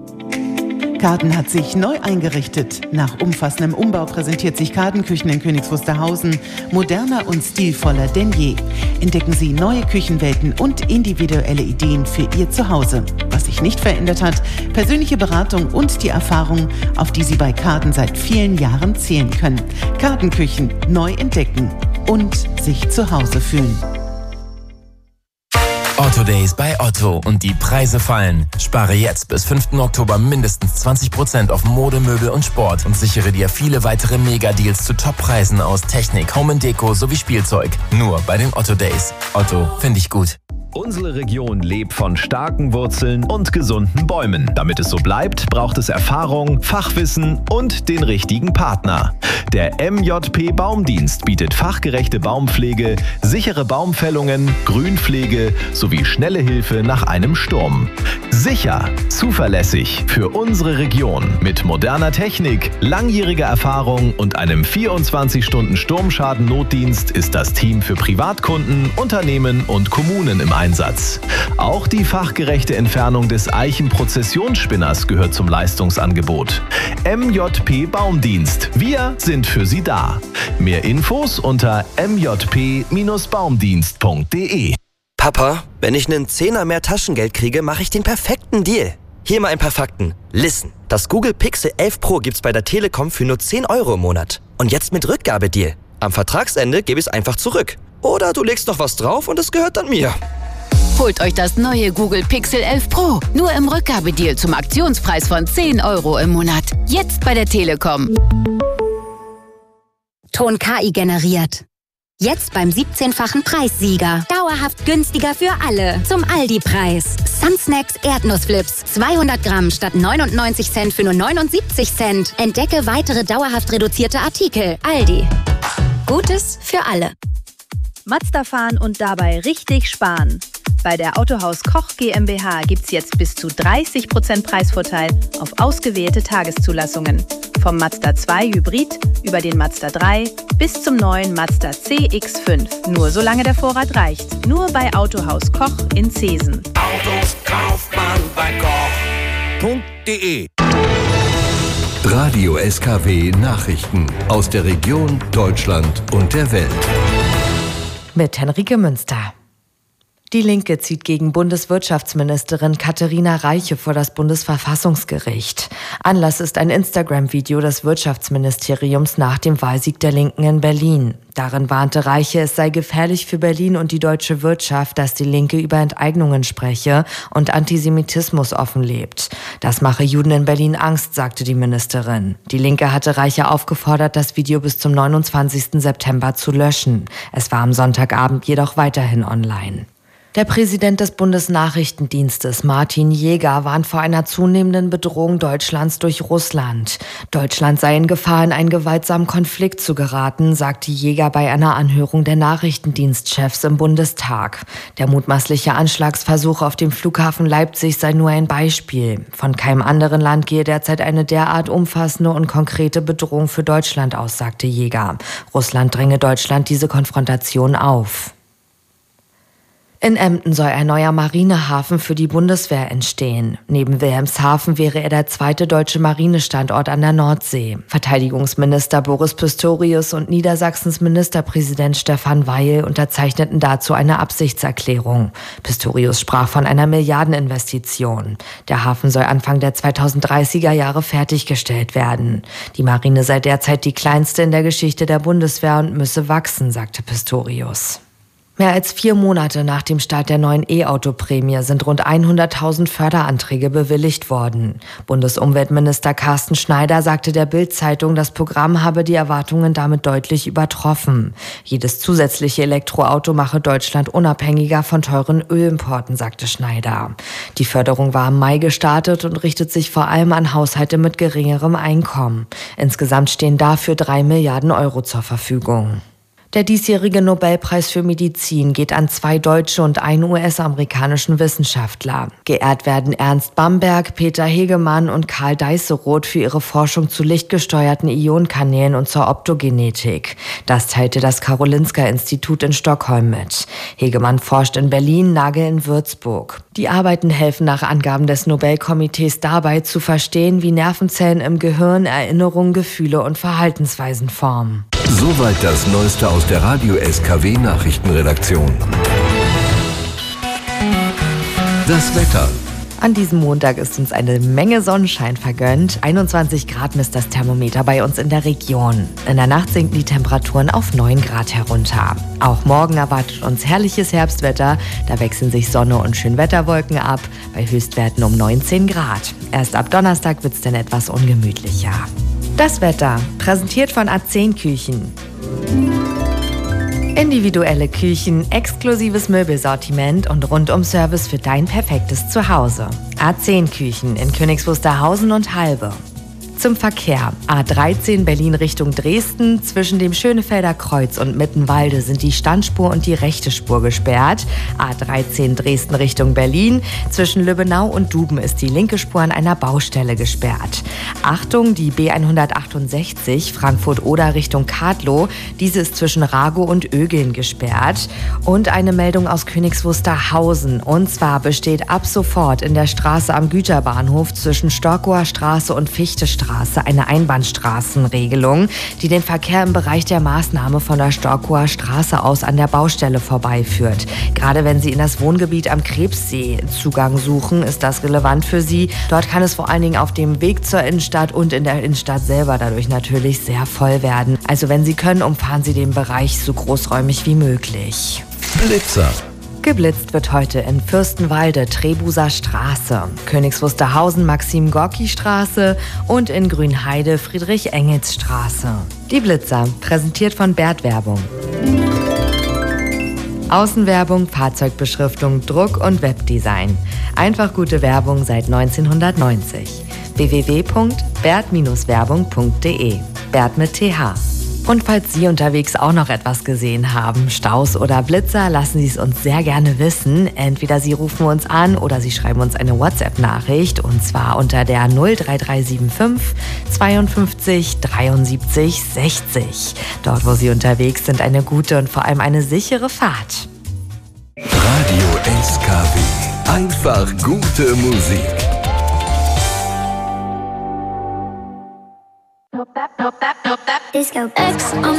Karten hat sich neu eingerichtet. Nach umfassendem Umbau präsentiert sich Kartenküchen in Königs Wusterhausen moderner und stilvoller denn je. Entdecken Sie neue Küchenwelten und individuelle Ideen für Ihr Zuhause. Was sich nicht verändert hat, persönliche Beratung und die Erfahrung, auf die Sie bei Karten seit vielen Jahren zählen können. Kartenküchen neu entdecken und sich zu Hause fühlen. Otto Days bei Otto und die Preise fallen. Spare jetzt bis 5. Oktober mindestens 20% auf Mode, Möbel und Sport und sichere dir viele weitere Mega-Deals zu Top-Preisen aus Technik, Home & Deko sowie Spielzeug. Nur bei den Otto Days. Otto, finde ich gut. Unsere Region lebt von starken Wurzeln und gesunden Bäumen. Damit es so bleibt, braucht es Erfahrung, Fachwissen und den richtigen Partner. Der MJP Baumdienst bietet fachgerechte Baumpflege, sichere Baumfällungen, Grünpflege sowie schnelle Hilfe nach einem Sturm. Sicher, zuverlässig für unsere Region mit moderner Technik, langjähriger Erfahrung und einem 24-Stunden-Sturmschaden-Notdienst ist das Team für Privatkunden, Unternehmen und Kommunen im Einsatz. Auch die fachgerechte Entfernung des Eichenprozessionsspinners gehört zum Leistungsangebot. MJP Baumdienst. Wir sind für Sie da. Mehr Infos unter mjp-baumdienst.de. Papa, wenn ich einen Zehner mehr Taschengeld kriege, mache ich den perfekten Deal. Hier mal ein paar Fakten. Listen, das Google Pixel 11 Pro gibt's bei der Telekom für nur 10 € im Monat. Und jetzt mit Rückgabedeal. Am Vertragsende gebe ich es einfach zurück. Oder du legst noch was drauf und es gehört dann mir. Holt euch das neue Google Pixel 11 Pro. Nur im Rückgabedeal zum Aktionspreis von 10 € im Monat. Jetzt bei der Telekom. Ton KI generiert. Jetzt beim 17-fachen Preissieger. Dauerhaft günstiger für alle. Zum Aldi-Preis. Sunsnacks Erdnussflips. 200 Gramm statt 99 Cent für nur 79 Cent. Entdecke weitere dauerhaft reduzierte Artikel. Aldi. Gutes für alle. Mazda fahren und dabei richtig sparen. Bei der Autohaus Koch GmbH gibt's jetzt bis zu 30% Preisvorteil auf ausgewählte Tageszulassungen. Vom Mazda 2 Hybrid über den Mazda 3 bis zum neuen Mazda CX-5. Nur solange der Vorrat reicht. Nur bei Autohaus Koch in Zeesen. Autos kauft man bei koch.de. Radio SKW Nachrichten aus der Region, Deutschland und der Welt. Mit Henrike Münster. Die Linke zieht gegen Bundeswirtschaftsministerin Katharina Reiche vor das Bundesverfassungsgericht. Anlass ist ein Instagram-Video des Wirtschaftsministeriums nach dem Wahlsieg der Linken in Berlin. Darin warnte Reiche, es sei gefährlich für Berlin und die deutsche Wirtschaft, dass die Linke über Enteignungen spreche und Antisemitismus offen lebt. Das mache Juden in Berlin Angst, sagte die Ministerin. Die Linke hatte Reiche aufgefordert, das Video bis zum 29. September zu löschen. Es war am Sonntagabend jedoch weiterhin online. Der Präsident des Bundesnachrichtendienstes, Martin Jäger, warnt vor einer zunehmenden Bedrohung Deutschlands durch Russland. Deutschland sei in Gefahr, in einen gewaltsamen Konflikt zu geraten, sagte Jäger bei einer Anhörung der Nachrichtendienstchefs im Bundestag. Der mutmaßliche Anschlagsversuch auf dem Flughafen Leipzig sei nur ein Beispiel. Von keinem anderen Land gehe derzeit eine derart umfassende und konkrete Bedrohung für Deutschland aus, sagte Jäger. Russland dränge Deutschland diese Konfrontation auf. In Emden soll ein neuer Marinehafen für die Bundeswehr entstehen. Neben Wilhelmshaven wäre er der zweite deutsche Marinestandort an der Nordsee. Verteidigungsminister Boris Pistorius und Niedersachsens Ministerpräsident Stefan Weil unterzeichneten dazu eine Absichtserklärung. Pistorius sprach von einer Milliardeninvestition. Der Hafen soll Anfang der 2030er Jahre fertiggestellt werden. Die Marine sei derzeit die kleinste in der Geschichte der Bundeswehr und müsse wachsen, sagte Pistorius. Mehr als 4 Monate nach dem Start der neuen E-Auto-Prämie sind rund 100.000 Förderanträge bewilligt worden. Bundesumweltminister Carsten Schneider sagte der Bild-Zeitung, das Programm habe die Erwartungen damit deutlich übertroffen. Jedes zusätzliche Elektroauto mache Deutschland unabhängiger von teuren Ölimporten, sagte Schneider. Die Förderung war im Mai gestartet und richtet sich vor allem an Haushalte mit geringerem Einkommen. Insgesamt stehen dafür 3 Milliarden € zur Verfügung. Der diesjährige Nobelpreis für Medizin geht an 2 deutsche und einen US-amerikanischen Wissenschaftler. Geehrt werden Ernst Bamberg, Peter Hegemann und Karl Deisseroth für ihre Forschung zu lichtgesteuerten Ionenkanälen und zur Optogenetik. Das teilte das Karolinska-Institut in Stockholm mit. Hegemann forscht in Berlin, Nagel in Würzburg. Die Arbeiten helfen nach Angaben des Nobelkomitees dabei, zu verstehen, wie Nervenzellen im Gehirn Erinnerungen, Gefühle und Verhaltensweisen formen. Soweit das Neueste aus der Radio SKW Nachrichtenredaktion. Das Wetter. An diesem Montag ist uns eine Menge Sonnenschein vergönnt. 21 Grad misst das Thermometer bei uns in der Region. In der Nacht sinken die Temperaturen auf 9 Grad herunter. Auch morgen erwartet uns herrliches Herbstwetter. Da wechseln sich Sonne und Schönwetterwolken ab, bei Höchstwerten um 19 Grad. Erst ab Donnerstag wird es dann etwas ungemütlicher. Das Wetter, präsentiert von A10 Küchen. Individuelle Küchen, exklusives Möbelsortiment und Rundum-Service für dein perfektes Zuhause. A10 Küchen in Königs Wusterhausen und Halbe. Zum Verkehr. A13 Berlin Richtung Dresden. Zwischen dem Schönefelder Kreuz und Mittenwalde sind die Standspur und die rechte Spur gesperrt. A13 Dresden Richtung Berlin. Zwischen Lübbenau und Duben ist die linke Spur an einer Baustelle gesperrt. Achtung, die B168 Frankfurt-Oder Richtung Kadlow. Diese ist zwischen Ragow und Ögeln gesperrt. Und eine Meldung aus Königs Wusterhausen. Und zwar besteht ab sofort in der Straße am Güterbahnhof zwischen Storkower Straße und Fichtestraße eine Einbahnstraßenregelung, die den Verkehr im Bereich der Maßnahme von der Storkower Straße aus an der Baustelle vorbeiführt. Gerade wenn Sie in das Wohngebiet am Krebssee Zugang suchen, ist das relevant für Sie. Dort kann es vor allen Dingen auf dem Weg zur Innenstadt und in der Innenstadt selber dadurch natürlich sehr voll werden. Also wenn Sie können, umfahren Sie den Bereich so großräumig wie möglich. Blitzer. Geblitzt wird heute in Fürstenwalde, Trebuser Straße, Königs Wusterhausen, Maxim-Gorki-Straße und in Grünheide, Friedrich-Engels-Straße. Die Blitzer, präsentiert von Bert Werbung. Außenwerbung, Fahrzeugbeschriftung, Druck und Webdesign. Einfach gute Werbung seit 1990. www.bert-werbung.de. Bert mit TH. Und falls Sie unterwegs auch noch etwas gesehen haben, Staus oder Blitzer, lassen Sie es uns sehr gerne wissen. Entweder Sie rufen uns an oder Sie schreiben uns eine WhatsApp-Nachricht, und zwar unter der 03375 52 73 60. Dort, wo Sie unterwegs sind, eine gute und vor allem eine sichere Fahrt. Radio SKW. Einfach gute Musik. Disco X on